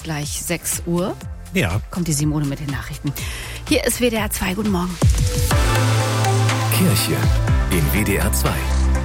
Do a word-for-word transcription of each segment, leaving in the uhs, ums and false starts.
gleich sechs Uhr. Ja. Kommt die Simone mit den Nachrichten. Hier ist W D R zwei. Guten Morgen. Kirche in W D R zwei.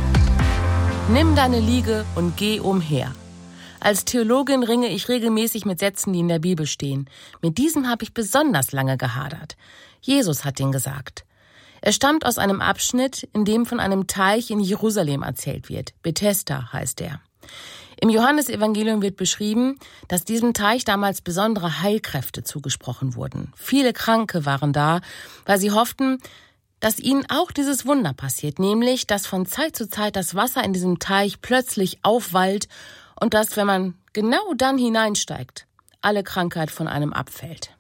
Nimm deine Liege und geh umher. Als Theologin ringe ich regelmäßig mit Sätzen, die in der Bibel stehen. Mit diesem habe ich besonders lange gehadert. Jesus hat ihn gesagt. Er stammt aus einem Abschnitt, in dem von einem Teich in Jerusalem erzählt wird. Bethesda heißt er. Im Johannesevangelium wird beschrieben, dass diesem Teich damals besondere Heilkräfte zugesprochen wurden. Viele Kranke waren da, weil sie hofften, dass ihnen auch dieses Wunder passiert, nämlich, dass von Zeit zu Zeit das Wasser in diesem Teich plötzlich aufwallt und dass, wenn man genau dann hineinsteigt, alle Krankheit von einem abfällt.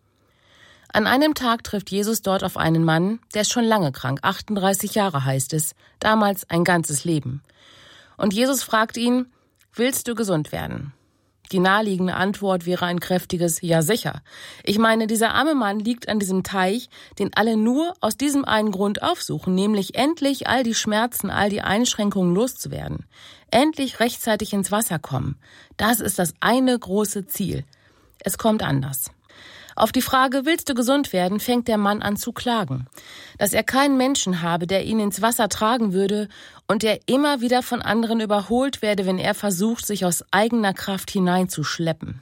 An einem Tag trifft Jesus dort auf einen Mann, der ist schon lange krank, achtunddreißig Jahre heißt es, damals ein ganzes Leben. Und Jesus fragt ihn, willst du gesund werden? Die naheliegende Antwort wäre ein kräftiges Ja sicher. Ich meine, dieser arme Mann liegt an diesem Teich, den alle nur aus diesem einen Grund aufsuchen, nämlich endlich all die Schmerzen, all die Einschränkungen loszuwerden. Endlich rechtzeitig ins Wasser kommen. Das ist das eine große Ziel. Es kommt anders. Auf die Frage, willst du gesund werden, fängt der Mann an zu klagen. Dass er keinen Menschen habe, der ihn ins Wasser tragen würde und der immer wieder von anderen überholt werde, wenn er versucht, sich aus eigener Kraft hineinzuschleppen.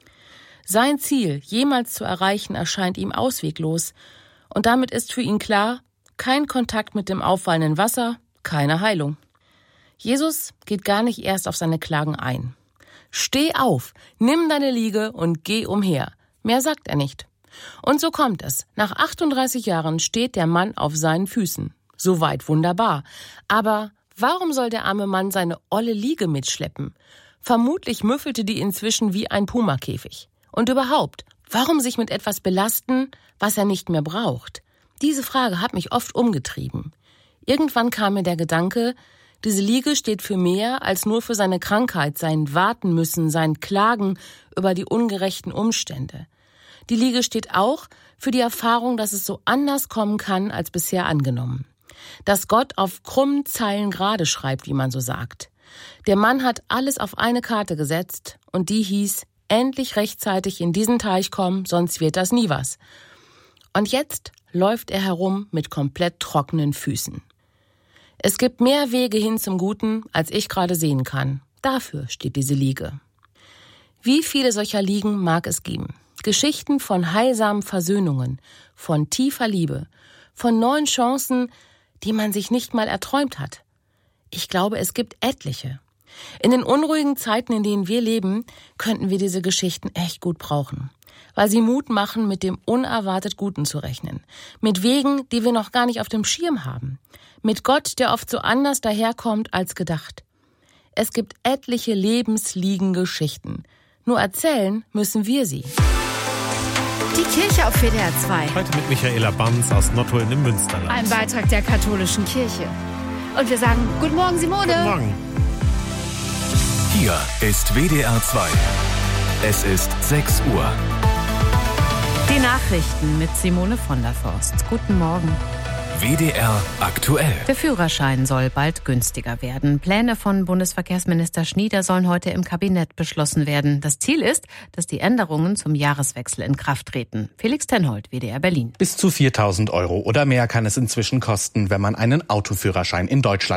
Sein Ziel, jemals zu erreichen, erscheint ihm ausweglos. Und damit ist für ihn klar, kein Kontakt mit dem auffallenden Wasser, keine Heilung. Jesus geht gar nicht erst auf seine Klagen ein. Steh auf, nimm deine Liege und geh umher. Mehr sagt er nicht. Und so kommt es. Nach achtunddreißig Jahren steht der Mann auf seinen Füßen. Soweit wunderbar. Aber warum soll der arme Mann seine olle Liege mitschleppen? Vermutlich müffelte die inzwischen wie ein Pumakäfig. Und überhaupt, warum sich mit etwas belasten, was er nicht mehr braucht? Diese Frage hat mich oft umgetrieben. Irgendwann kam mir der Gedanke, diese Liege steht für mehr als nur für seine Krankheit, sein Warten müssen, sein Klagen über die ungerechten Umstände. Die Liege steht auch für die Erfahrung, dass es so anders kommen kann als bisher angenommen. Dass Gott auf krummen Zeilen gerade schreibt, wie man so sagt. Der Mann hat alles auf eine Karte gesetzt und die hieß, endlich rechtzeitig in diesen Teich kommen, sonst wird das nie was. Und jetzt läuft er herum mit komplett trockenen Füßen. Es gibt mehr Wege hin zum Guten, als ich gerade sehen kann. Dafür steht diese Liege. Wie viele solcher Liegen mag es geben? Geschichten von heilsamen Versöhnungen, von tiefer Liebe, von neuen Chancen, die man sich nicht mal erträumt hat. Ich glaube, es gibt etliche. In den unruhigen Zeiten, in denen wir leben, könnten wir diese Geschichten echt gut brauchen. Weil sie Mut machen, mit dem unerwartet Guten zu rechnen. Mit Wegen, die wir noch gar nicht auf dem Schirm haben. Mit Gott, der oft so anders daherkommt als gedacht. Es gibt etliche Lebensliegen-Geschichten. Nur erzählen müssen wir sie. Die Kirche auf W D R zwei. Heute mit Michaela Banz aus Nottuln im Münsterland. Ein Beitrag der katholischen Kirche. Und wir sagen, guten Morgen, Simone. Guten Morgen. Hier ist W D R zwei. Es ist sechs Uhr. Die Nachrichten mit Simone von der Forst. Guten Morgen. W D R aktuell. Der Führerschein soll bald günstiger werden. Pläne von Bundesverkehrsminister Schnieder sollen heute im Kabinett beschlossen werden. Das Ziel ist, dass die Änderungen zum Jahreswechsel in Kraft treten. Felix Tenhold, W D R Berlin. Bis zu viertausend Euro oder mehr kann es inzwischen kosten, wenn man einen Autoführerschein in Deutschland